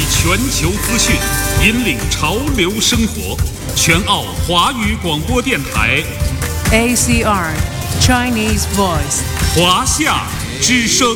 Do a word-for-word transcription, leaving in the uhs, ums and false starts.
全球资讯，引领潮流生活。全澳华语广播电台 A C R Chinese Voice 华夏之声。